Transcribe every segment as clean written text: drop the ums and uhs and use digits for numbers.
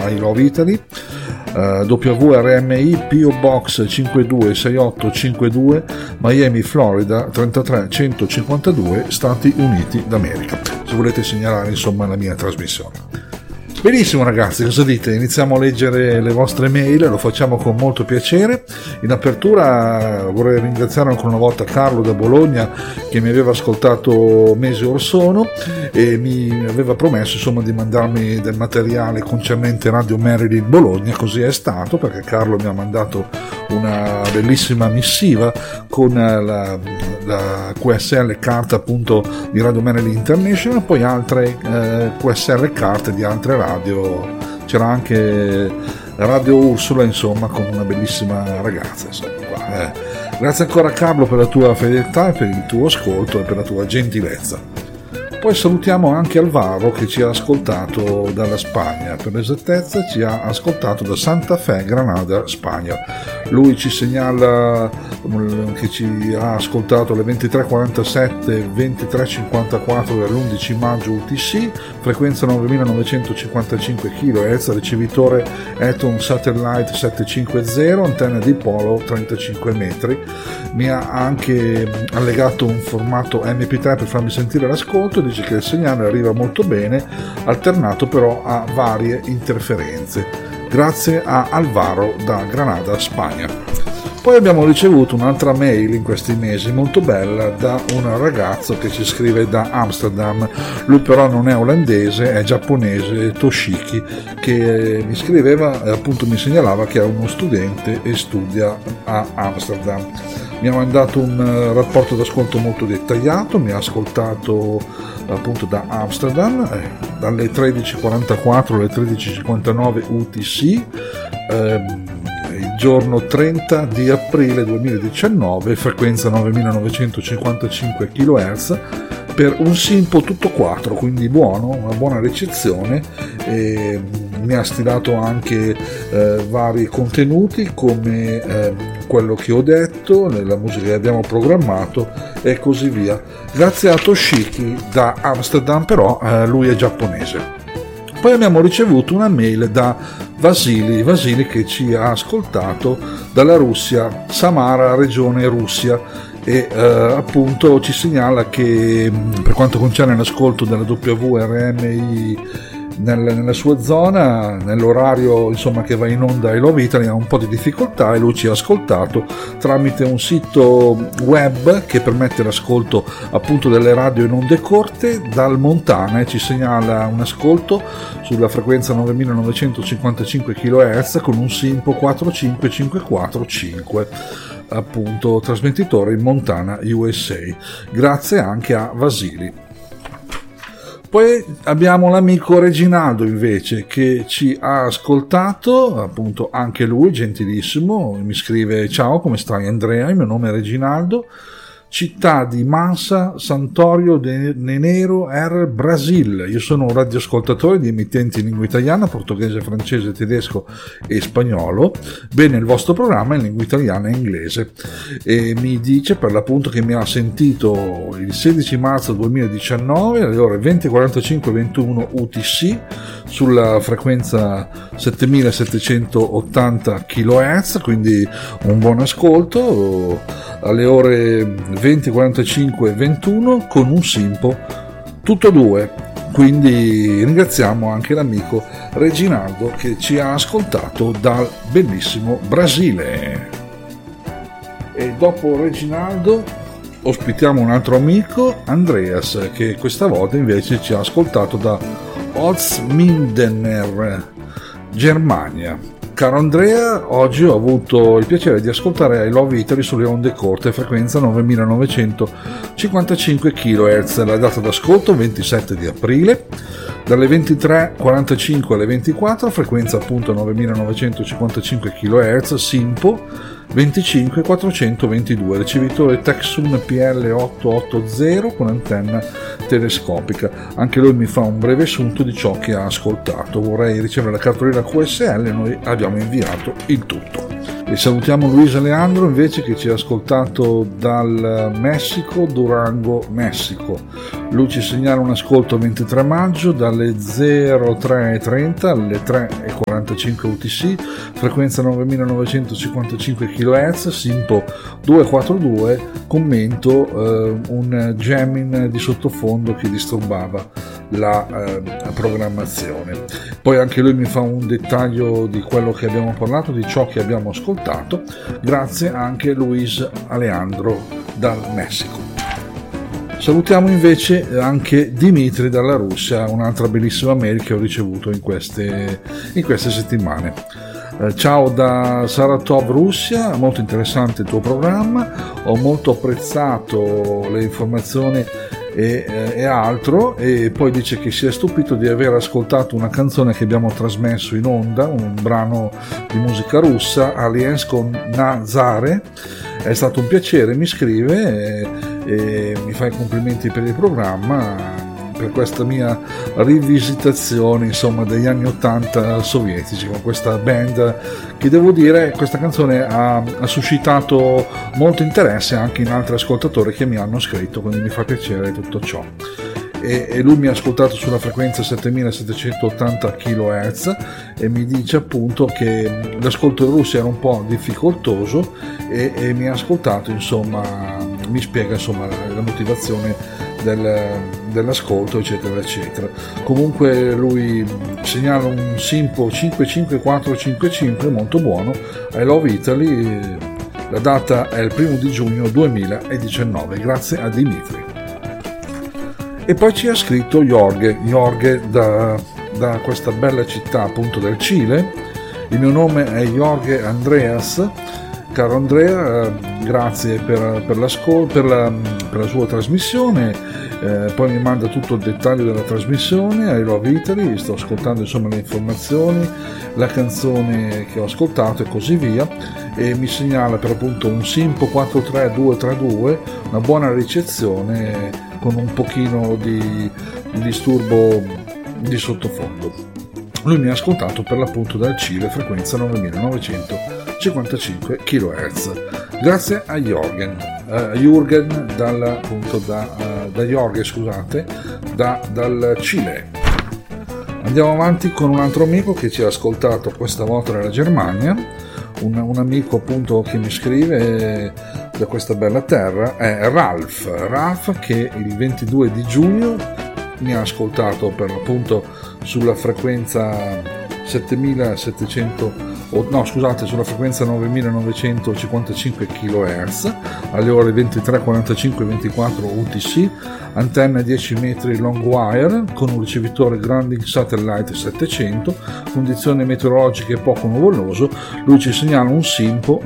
I Love Italy, WRMI PO Box 526852 Miami, Florida 33152, Stati Uniti d'America, se volete segnalare insomma la mia trasmissione. Benissimo ragazzi, cosa dite? Iniziamo a leggere le vostre mail, lo facciamo con molto piacere. In apertura vorrei ringraziare ancora una volta Carlo da Bologna, che mi aveva ascoltato mesi or sono e mi aveva promesso insomma di mandarmi del materiale concernente Radio Maryland Bologna. Così è stato, perché Carlo mi ha mandato una bellissima missiva con la QSL card appunto di Radio Maryland International, poi altre QSL card di altre radio. C'era anche Radio Ursula, insomma, con una bellissima ragazza, insomma. Grazie ancora Carlo per la tua fedeltà, per il tuo ascolto e per la tua gentilezza. Poi salutiamo anche Alvaro, che ci ha ascoltato dalla Spagna, per l'esattezza ci ha ascoltato da Santa Fe, Granada, Spagna. Lui ci segnala che ci ha ascoltato alle 23:47 23:54 dell'11 maggio UTC, frequenza 9955 kHz, ricevitore Eton Satellite 750, antenna dipolo 35 metri. Mi ha anche allegato un formato MP3 per farmi sentire l'ascolto. Dice che il segnale arriva molto bene, alternato però a varie interferenze. Grazie a Alvaro da Granada, Spagna. Poi abbiamo ricevuto un'altra mail in questi mesi molto bella da un ragazzo che ci scrive da Amsterdam. Lui però non è olandese, è giapponese, Toshiki, che mi scriveva e appunto mi segnalava che è uno studente e studia a Amsterdam. Mi ha mandato un rapporto d'ascolto molto dettagliato, mi ha ascoltato appunto da Amsterdam dalle 13:44 alle 13:59 UTC, il giorno 30 di aprile 2019, frequenza 9955 kHz, per un Simpo tutto 4, quindi buono, una buona ricezione. Mi ha stilato anche vari contenuti come quello che ho detto, nella musica che abbiamo programmato e così via. Grazie a Toshiki da Amsterdam, però lui è giapponese. Poi abbiamo ricevuto una mail da Vasili che ci ha ascoltato dalla Russia, Samara, regione Russia, e appunto ci segnala che per quanto concerne l'ascolto della WRMI nella sua zona, nell'orario insomma che va in onda ai Love Italy, ha un po' di difficoltà, e lui ci ha ascoltato tramite un sito web che permette l'ascolto appunto delle radio in onde corte dal Montana, e ci segnala un ascolto sulla frequenza 9955 kHz con un Simpo 45545, appunto trasmettitore in Montana, USA. Grazie anche a Vasili. Poi abbiamo l'amico Reginaldo invece, che ci ha ascoltato, appunto anche lui gentilissimo, mi scrive: ciao, come stai Andrea, il mio nome è Reginaldo, città di Mansa, Santorio de Nenero, Brasil. Io sono un radioascoltatore di emittenti in lingua italiana, portoghese, francese, tedesco e spagnolo. Bene, il vostro programma è in lingua italiana e inglese. E mi dice per l'appunto che mi ha sentito il 16 marzo 2019 alle ore 20:45-21 UTC sulla frequenza 7780 kHz, quindi un buon ascolto, alle ore 20:45-21 con un Simpo tutto 2. Quindi ringraziamo anche l'amico Reginaldo che ci ha ascoltato dal bellissimo Brasile. E dopo Reginaldo ospitiamo un altro amico, Andreas, che questa volta invece ci ha ascoltato da Holzmindener, Germania. Caro Andrea, oggi ho avuto il piacere di ascoltare I Love Italy sulle onde corte, frequenza 9955 kHz. La data d'ascolto 27 di aprile, dalle 23:45 alle 24, frequenza appunto 9955 kHz, Simpo 25422, ricevitore Texun PL880 con antenna telescopica. Anche lui mi fa un breve assunto di ciò che ha ascoltato. Vorrei ricevere la cartolina QSL e noi abbiamo inviato il tutto. E salutiamo Luisa Leandro invece, che ci ha ascoltato dal Messico, Durango, Messico. Lui ci segnala un ascolto 23 maggio dalle 03:30 alle 3:45 UTC, frequenza 9955 kHz, Simpo 242, commento un jamming di sottofondo che disturbava la programmazione. Poi anche lui mi fa un dettaglio di quello che abbiamo parlato, di ciò che abbiamo ascoltato. Grazie anche Luis Alejandro dal Messico. Salutiamo invece anche Dimitri dalla Russia, un'altra bellissima mail che ho ricevuto in queste settimane. Ciao da Saratov, Russia, molto interessante il tuo programma, ho molto apprezzato le informazioni e altro, e poi dice che si è stupito di aver ascoltato una canzone che abbiamo trasmesso in onda, un brano di musica russa, Aliens con Nazare. È stato un piacere, mi scrive e mi fa i complimenti per il programma, per questa mia rivisitazione insomma degli anni 80 sovietici con questa band, che devo dire questa canzone ha suscitato molto interesse anche in altri ascoltatori che mi hanno scritto, quindi mi fa piacere tutto ciò. E lui mi ha ascoltato sulla frequenza 7780 kHz e mi dice appunto che l'ascolto in Russia era un po' difficoltoso e mi ha ascoltato, insomma mi spiega insomma la motivazione dell'ascolto eccetera eccetera. Comunque lui segnala un Simpo 55455 molto buono, I Love Italy, la data è il 1 di giugno 2019. Grazie a Dimitri. E poi ci ha scritto Jorge da questa bella città appunto del Cile. Il mio nome è Jorge Andreas. Caro Andrea, grazie per l'ascolto, per la sua trasmissione. Poi mi manda tutto il dettaglio della trasmissione, I Love Italy, sto ascoltando insomma le informazioni, la canzone che ho ascoltato e così via, e mi segnala per appunto un Simpo 43232, una buona ricezione con un pochino di disturbo di sottofondo. Lui mi ha ascoltato per l'appunto dal Cile, frequenza 9955 kHz. Grazie a Jürgen dal Cile. Andiamo avanti con un altro amico che ci ha ascoltato questa volta dalla Germania, un amico appunto che mi scrive da questa bella terra, è Ralph che il 22 di giugno mi ha ascoltato per l'appunto sulla frequenza 9955 kHz alle ore 23:45-24 UTC, antenna 10 metri long wire con un ricevitore Grounding Satellite 700, condizioni meteorologiche poco nuvoloso. Lui ci segnala un Simpo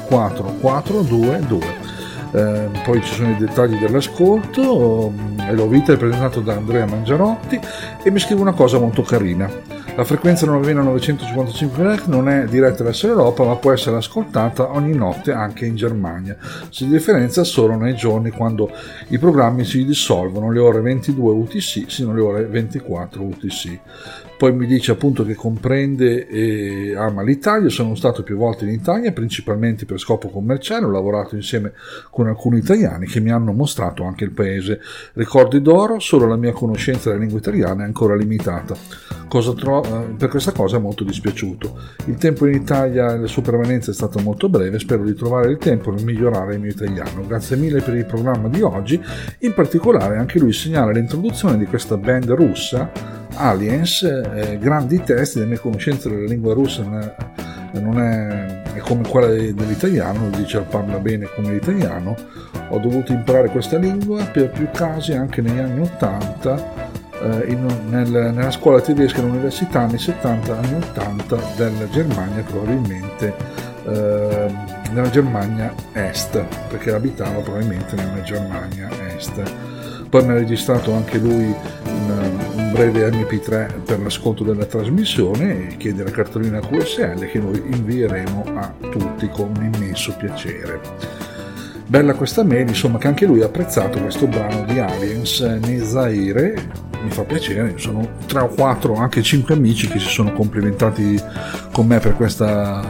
24422. Poi ci sono i dettagli dell'ascolto, e l'ho vita è presentato da Andrea Mangiarotti, e mi scrive una cosa molto carina. La frequenza 9955 kHz non è diretta verso l'Europa, ma può essere ascoltata ogni notte anche in Germania. Si differenzia solo nei giorni quando i programmi si dissolvono, le ore 22 UTC sino alle ore 24 UTC. Poi mi dice appunto che comprende e ama l'Italia. Sono stato più volte in Italia, principalmente per scopo commerciale, ho lavorato insieme con alcuni italiani che mi hanno mostrato anche il paese. Ricordi d'oro, solo la mia conoscenza della lingua italiana è ancora limitata. Per questa cosa è molto dispiaciuto. Il tempo in Italia e la sua permanenza è stata molto breve, spero di trovare il tempo per migliorare il mio italiano. Grazie mille per il programma di oggi. In particolare anche lui segnala l'introduzione di questa band russa, Aliens, grandi testi. La mia conoscenza della lingua russa non è come quella dell'italiano, dice parla bene come l'italiano. Ho dovuto imparare questa lingua per più casi anche negli anni 80 nella scuola tedesca all'università, anni 70, anni 80 della Germania, probabilmente nella Germania Est, perché abitava probabilmente nella Germania Est. Poi mi ha registrato anche lui un breve MP3 per l'ascolto della trasmissione e chiede la cartolina QSL che noi invieremo a tutti con un immenso piacere. Bella questa mail, insomma, che anche lui ha apprezzato questo brano di Aliens, Nezaire. Mi fa piacere, sono 3 o 4, anche 5 amici che si sono complimentati con me per questa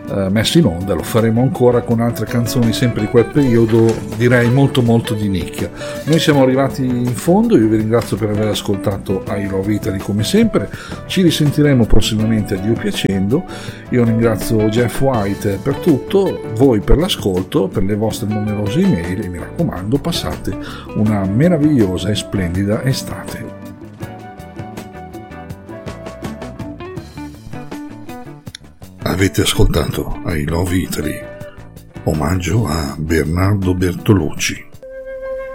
messo in onda, lo faremo ancora con altre canzoni sempre di quel periodo, direi molto molto di nicchia. Noi siamo arrivati in fondo, io vi ringrazio per aver ascoltato I Love Italy come sempre, ci risentiremo prossimamente a Dio piacendo. Io ringrazio Jeff White per tutto, voi per l'ascolto, per le vostre numerose email e mi raccomando passate una meravigliosa e splendida estate. Avete ascoltato I Love Italy, omaggio a Bernardo Bertolucci.